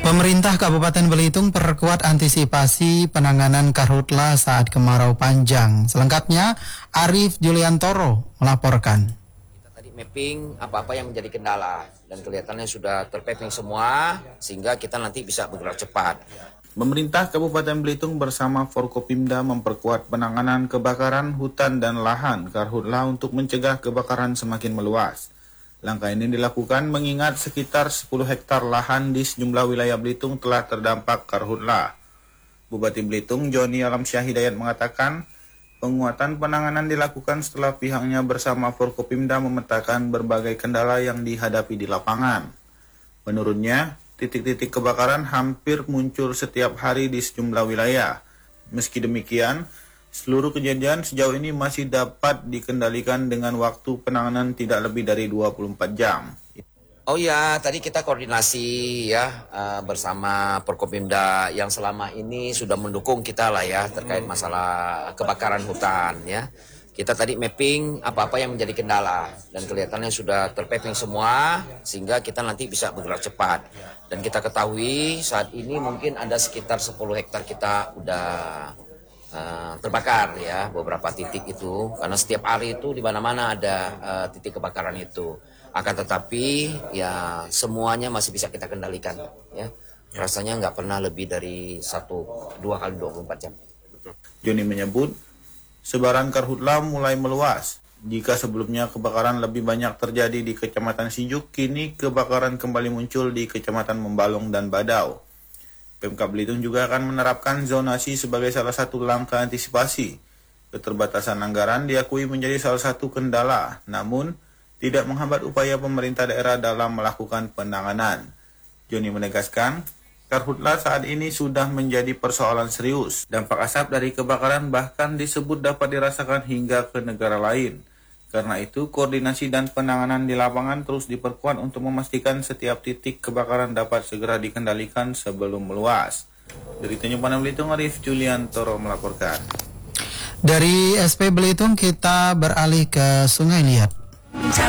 Pemerintah Kabupaten Belitung perkuat antisipasi penanganan karhutla saat kemarau panjang. Selengkapnya, Arif Juliantoro melaporkan. Kita tadi mapping apa-apa yang menjadi kendala dan kelihatannya sudah termapping semua sehingga kita nanti bisa bergerak cepat. Pemerintah Kabupaten Belitung bersama Forkopimda memperkuat penanganan kebakaran hutan dan lahan karhutla untuk mencegah kebakaran semakin meluas. Langkah ini dilakukan mengingat sekitar 10 hektar lahan di sejumlah wilayah Belitung telah terdampak karhutla. Bupati Belitung Joni Alamsyah Hidayat mengatakan, penguatan penanganan dilakukan setelah pihaknya bersama Forkopimda memetakan berbagai kendala yang dihadapi di lapangan. Menurutnya, titik-titik kebakaran hampir muncul setiap hari di sejumlah wilayah. Meski demikian, seluruh kejadian sejauh ini masih dapat dikendalikan dengan waktu penanganan tidak lebih dari 24 jam. Oh ya, tadi kita koordinasi ya bersama Forkopimda yang selama ini sudah mendukung kita lah ya terkait masalah kebakaran hutan ya. Kita tadi mapping apa-apa yang menjadi kendala dan kelihatannya sudah termapping semua sehingga kita nanti bisa bergerak cepat. Dan kita ketahui saat ini mungkin ada sekitar 10 hektar kita udah terbakar ya beberapa titik itu karena setiap hari itu di mana-mana ada titik kebakaran itu. Akan tetapi ya semuanya masih bisa kita kendalikan ya. Rasanya nggak pernah lebih dari 1-2 kali 24 jam. Joni menyebut, sebaran karhutla mulai meluas. Jika sebelumnya kebakaran lebih banyak terjadi di Kecamatan Sijuk, kini kebakaran kembali muncul di Kecamatan Membalong dan Badau. Pemkab Belitung juga akan menerapkan zonasi sebagai salah satu langkah antisipasi. Keterbatasan anggaran diakui menjadi salah satu kendala, namun tidak menghambat upaya pemerintah daerah dalam melakukan penanganan. Joni menegaskan, karhutla saat ini sudah menjadi persoalan serius. Dampak asap dari kebakaran bahkan disebut dapat dirasakan hingga ke negara lain. Karena itu, koordinasi dan penanganan di lapangan terus diperkuat untuk memastikan setiap titik kebakaran dapat segera dikendalikan sebelum meluas. Dari Tanjung Pandan Belitung, Arif Juliantoro melaporkan. Dari SP Belitung kita beralih ke Sungai Liat.